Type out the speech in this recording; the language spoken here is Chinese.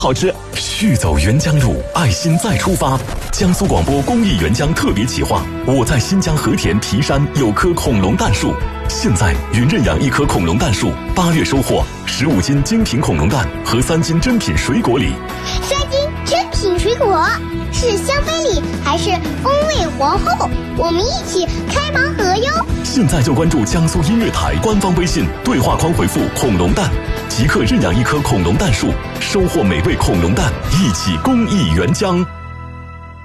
好吃。续走沅江路，爱心再出发。江苏广播公益沅江特别企划，我在新疆和田皮山有棵恐龙蛋树。现在云认养一棵恐龙蛋树，8月收获15斤精品恐龙蛋和3斤珍品水果礼。 3斤珍品水果是香妃礼还是风味皇后？我们一起开盲盒哟！ 现在就关注江苏音乐台官方微信，对话框回复恐龙蛋，即刻认养一棵恐龙蛋树，收获美味恐龙蛋，一起公益沅江。